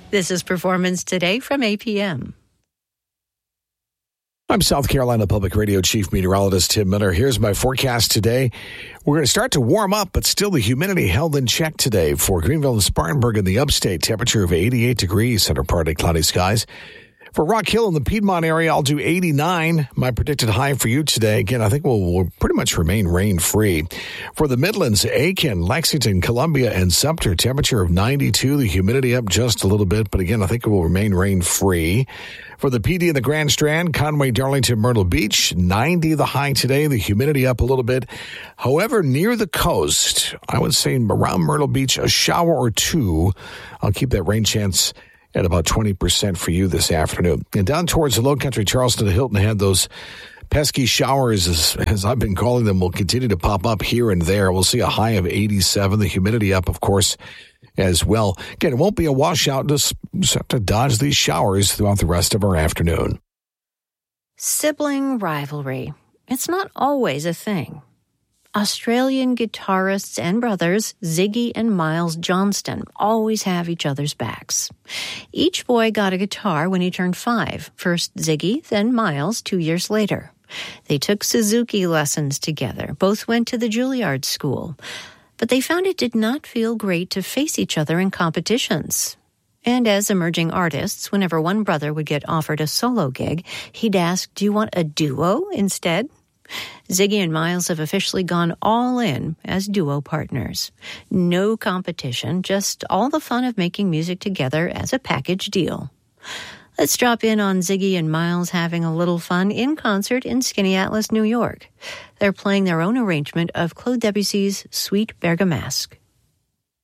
This is Performance Today from APM. I'm South Carolina Public Radio Chief Meteorologist Tim Miller. Here's my forecast today. We're going to start to warm up, but still the humidity held in check today for Greenville and Spartanburg in the upstate. Temperature of 88 degrees, center partly cloudy skies. For Rock Hill in the Piedmont area, I'll do 89. My predicted high for you today, again, I think we'll pretty much remain rain-free. For the Midlands, Aiken, Lexington, Columbia, and Sumter, temperature of 92. The humidity up just a little bit, but again, I think it will remain rain-free. For the PD in the Grand Strand, Conway, Darlington, Myrtle Beach, 90 the high today. The humidity up a little bit. However, near the coast, I would say around Myrtle Beach, a shower or two. I'll keep that rain chance at about 20% for you this afternoon. And down towards the Low Country, Charleston to Hilton had those pesky showers, as I've been calling them, will continue to pop up here and there. We'll see a high of 87. The humidity up, of course, as well. Again, it won't be a washout. Just have to dodge these showers throughout the rest of our afternoon. Sibling rivalry. It's not always a thing. Australian guitarists and brothers Ziggy and Miles Johnston always have each other's backs. Each boy got a guitar when he turned 5. First Ziggy, then Miles 2 years later. They took Suzuki lessons together. Both went to the Juilliard School. But they found it did not feel great to face each other in competitions. And as emerging artists, whenever one brother would get offered a solo gig, he'd ask, "Do you want a duo instead?" Ziggy and Miles have officially gone all in as duo partners. No competition, just all the fun of making music together as a package deal. Let's drop in on Ziggy and Miles having a little fun in concert in Skaneateles, New York. They're playing their own arrangement of Claude Debussy's Sweet Bergamasque.